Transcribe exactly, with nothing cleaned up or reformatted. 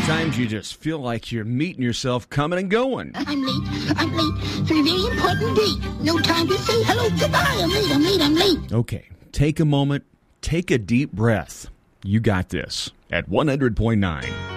Sometimes you just feel like you're meeting yourself coming and going. I'm late. I'm late for a very important date. No time to say hello, goodbye. I'm late. I'm late. I'm late. Okay, take a moment. Take a deep breath. You got this at one hundred point nine.